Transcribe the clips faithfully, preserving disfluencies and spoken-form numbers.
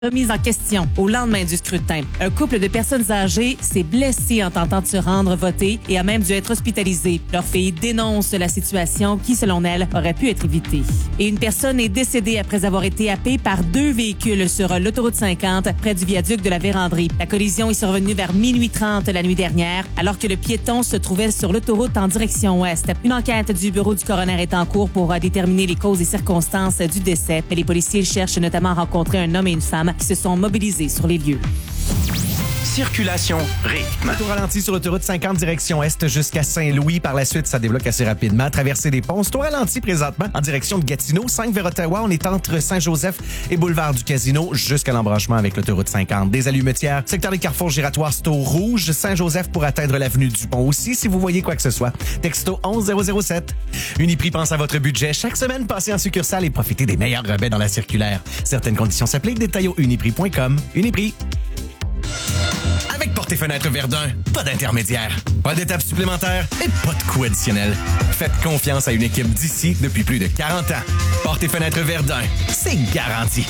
Remise en question au lendemain du scrutin. Un couple de personnes âgées s'est blessé en tentant de se rendre voter et a même dû être hospitalisé. Leur fille dénonce la situation qui, selon elle, aurait pu être évitée. Et une personne est décédée après avoir été happée par deux véhicules sur l'autoroute cinquante près du viaduc de la Vérandrie. La collision est survenue vers minuit trente la nuit dernière alors que le piéton se trouvait sur l'autoroute en direction ouest. Une enquête du bureau du coroner est en cours pour déterminer les causes et circonstances du décès. Mais les policiers cherchent notamment à rencontrer un homme et une femme qui se sont mobilisés sur les lieux. Circulation rythme. Tout ralenti sur l'autoroute cinquante direction est jusqu'à Saint-Louis. Par la suite, ça débloque assez rapidement. Traversée des ponts. C'est tout ralenti présentement en direction de Gatineau. cinq vers Ottawa. On est entre Saint-Joseph et boulevard du Casino jusqu'à l'embranchement avec l'autoroute cinquante. Des allumetières. Secteur des carrefours giratoires, c'est au rouge. Saint-Joseph pour atteindre l'avenue du Pont aussi. Si vous voyez quoi que ce soit, texto onze zéro zéro sept. Uniprix pense à votre budget. Chaque semaine, passez en succursale et profitez des meilleurs rabais dans la circulaire. Certaines conditions s'appliquent. Détails au uniprix point com. Uniprix. Avec Portes et Fenêtres Verdun, pas d'intermédiaire, pas d'étape supplémentaire et pas de coût additionnel. Faites confiance à une équipe d'ici depuis plus de quarante ans. Portes et Fenêtres Verdun, c'est garanti.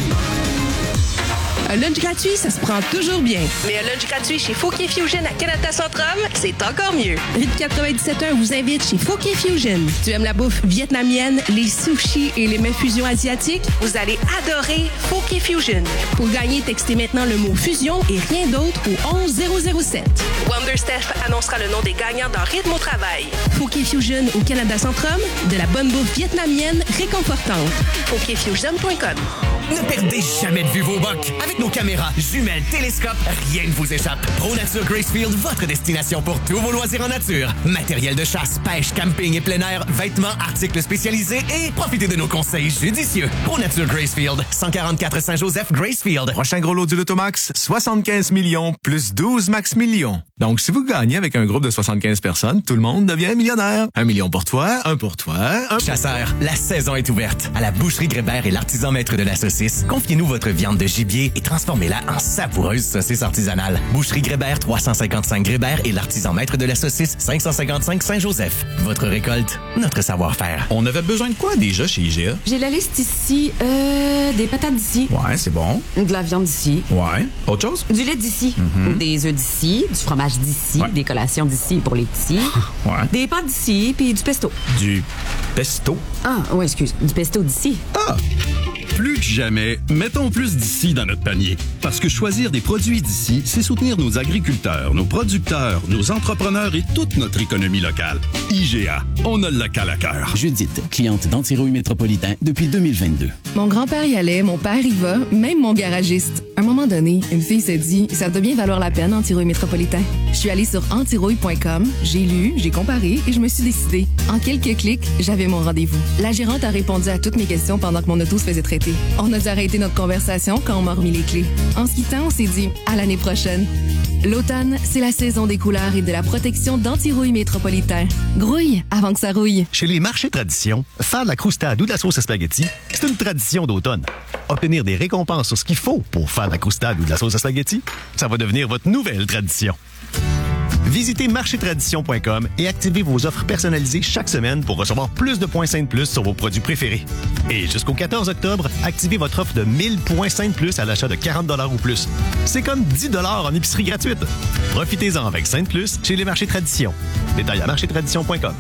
Un lunch gratuit, ça se prend toujours bien. Mais un lunch gratuit chez Fouquier Fusion à Canada Centrum, c'est encore mieux. Rite quatre-vingt-dix-sept un vous invite chez Fouquier Fusion. Tu aimes la bouffe vietnamienne, les sushis et les mets fusion asiatiques? Vous allez adorer Fouquier Fusion. Pour gagner, textez maintenant le mot fusion et rien d'autre au onze zéro zéro sept. Wonder Steph annoncera le nom des gagnants dans Rythme au travail. Fouquier Fusion au Canada Centrum, de la bonne bouffe vietnamienne réconfortante. fouquier fusion point com. Ne perdez jamais de vue vos bocs. Avec nos caméras, jumelles, télescopes, rien ne vous échappe. ProNature Gracefield, votre destination pour tous vos loisirs en nature. Matériel de chasse, pêche, camping et plein air, vêtements, articles spécialisés et profitez de nos conseils judicieux. ProNature Gracefield, cent quarante-quatre Saint-Joseph, Gracefield. Prochain gros lot du Lotomax, soixante-quinze millions plus douze max millions. Donc, si vous gagnez avec un groupe de soixante-quinze personnes, tout le monde devient millionnaire. Un million pour toi, un pour toi, un... Chasseurs, la saison est ouverte. À la boucherie Grébert et l'artisan maître de la saucisse, confiez-nous votre viande de gibier et transformez-la en savoureuse saucisse artisanale. Boucherie Grébert, trois cent cinquante-cinq Grébert et l'artisan maître de la saucisse, cinq cent cinquante-cinq Saint-Joseph. Votre récolte, notre savoir-faire. On avait besoin de quoi déjà chez I G A? J'ai la liste ici. Euh, des patates d'ici. Ouais, c'est bon. De la viande d'ici. Ouais. Autre chose? Du lait d'ici. Mm-hmm. Des œufs d'ici. Du fromage d'ici. Ouais. Des collations d'ici pour les petits. Ouais. Des pâtes d'ici. Puis du pesto. Du pesto? Ah, ouais, excuse. Du pesto d'ici. Ah! Plus que jamais, mettons plus d'ici dans notre panier. Parce que choisir des produits d'ici, c'est soutenir nos agriculteurs, nos producteurs, nos entrepreneurs et toute notre économie locale. I G A, on a le local à cœur. Judith, cliente d'Antirouille Métropolitain depuis deux mille vingt-deux. Mon grand-père y allait, mon père y va, même mon garagiste. À un moment donné, une fille s'est dit « Ça doit bien valoir la peine, Antirouille Métropolitain ». Je suis allée sur antirouille point com, j'ai lu, j'ai comparé et je me suis décidée. En quelques clics, j'avais mon rendez-vous. La gérante a répondu à toutes mes questions pendant que mon auto se faisait traiter. On a dû arrêter notre conversation quand on m'a remis les clés. En se quittant, on s'est dit « À l'année prochaine ». L'automne, c'est la saison des couleurs et de la protection d'Antirouille Métropolitain. Grouille avant que ça rouille. Chez les marchés tradition, faire de la croustade ou de la sauce à spaghetti, c'est une tradition d'automne. Obtenir des récompenses sur ce qu'il faut pour faire de la croustade ou de la sauce à spaghetti, ça va devenir votre nouvelle tradition. Visitez marché tradition point com et activez vos offres personnalisées chaque semaine pour recevoir plus de points Saint Plus sur vos produits préférés. Et jusqu'au quatorze octobre, activez votre offre de mille points Saint Plus à l'achat de quarante dollars ou plus. C'est comme dix dollars en épicerie gratuite. Profitez-en avec Saint Plus chez les marchés tradition. Détails à marché tradition point com.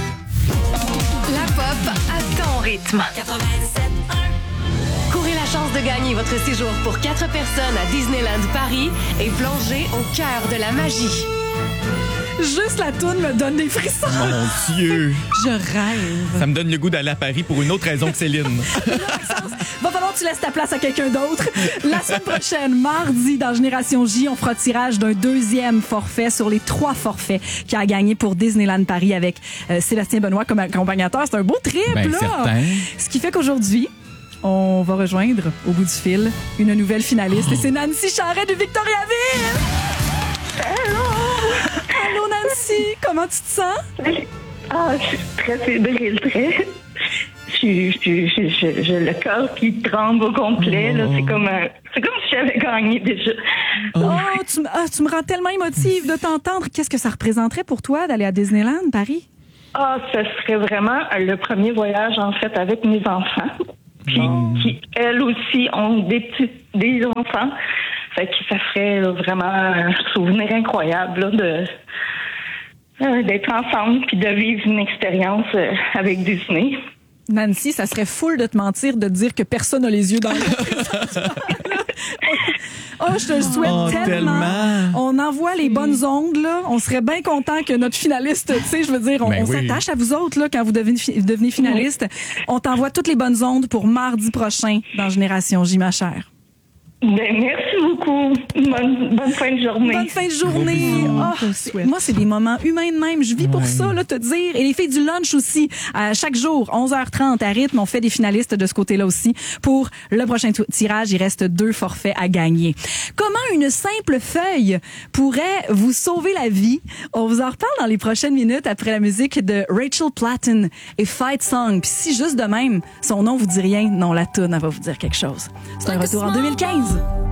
La pop à ton rythme. quatre-vingt-sept un. Courez la chance de gagner votre séjour pour quatre personnes à Disneyland Paris et plongez au cœur de la magie. Juste la toune me donne des frissons. Mon Dieu! Je rêve. Ça me donne le goût d'aller à Paris pour une autre raison que Céline. Va falloir que tu laisses ta place à quelqu'un d'autre. La semaine prochaine, mardi, dans Génération J, on fera tirage d'un deuxième forfait sur les trois forfaits qu'il a gagné pour Disneyland Paris avec euh, Sébastien Benoît comme accompagnateur. C'est un beau trip, ben, là! Certain. Ce qui fait qu'aujourd'hui, on va rejoindre, au bout du fil, une nouvelle finaliste. Oh. Et c'est Nancy Charret de Victoriaville! Hello! Allô, Nancy! Comment tu te sens? Ah, je suis très fébrile, très... J'ai le cœur qui tremble au complet. Oh. Là. C'est, comme un, c'est comme si j'avais gagné déjà. Oh, oh tu, ah, tu me rends tellement émotive de t'entendre. Qu'est-ce que ça représenterait pour toi d'aller à Disneyland, Paris? Ah, ce serait vraiment le premier voyage, en fait, avec mes enfants. Puis, oh. qui, elles aussi, ont des petites des enfants. Fait que ça ferait là, vraiment un souvenir incroyable là, de euh, d'être ensemble puis de vivre une expérience euh, avec Disney. Nancy, ça serait full de te mentir de te dire que personne n'a les yeux dans l'œil. Oh, je te le souhaite oh, tellement. tellement. On envoie les bonnes ondes, là. On serait bien content que notre finaliste, tu sais, je veux dire, on, ben on oui. s'attache à vous autres, là, quand vous devenez, devenez finaliste. On t'envoie toutes les bonnes ondes pour mardi prochain dans Génération J, ma chère. Ben, merci beaucoup. Bonne, bonne fin de journée. Bonne fin de journée. Oh, c'est- moi, c'est des moments humains de même. Je vis pour Ouais. ça, là, te dire. Et les filles du lunch aussi. Euh, chaque jour, onze heures trente à rythme, on fait des finalistes de ce côté-là aussi. Pour le prochain t- tirage, il reste deux forfaits à gagner. Comment une simple feuille pourrait vous sauver la vie? On vous en reparle dans les prochaines minutes après la musique de Rachel Platten et Fight Song. Puis si juste de même, son nom vous dit rien, non, la toune, elle va vous dire quelque chose. C'est un retour en deux mille quinze.